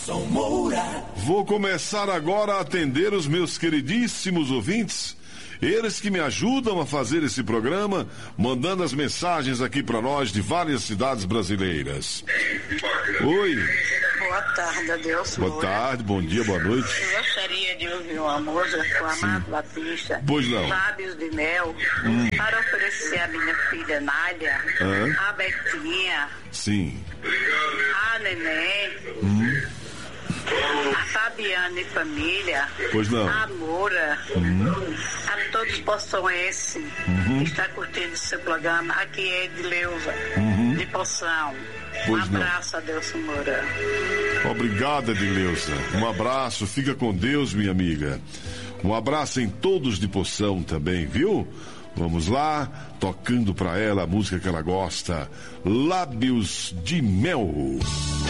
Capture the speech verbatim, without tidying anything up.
Adelson Moura. Vou começar agora a atender os meus queridíssimos ouvintes, eles que me ajudam a fazer esse programa, mandando as mensagens aqui para nós de várias cidades brasileiras. Oi. Boa tarde, Adelson Moura. Boa tarde, bom dia, boa noite. Eu gostaria de ouvir uma música com a Amado Batista. Pois não. Lábios de Mel, hum. para oferecer a minha filha Nádia, Hã? a Betinha, Sim. a Neném, Hum. a Fabiana e família, Pois não. a Moura, Hum. a todos poçoenses Uhum. que está curtindo seu programa. Aqui é Edileuza, Uhum. de Poção. Pois Um abraço, Adelson Moura. Obrigada, Edileuza. Um abraço, fica com Deus, minha amiga. Um abraço em todos de Poção também, viu? Vamos lá, tocando pra ela a música que ela gosta, Lábios de Mel.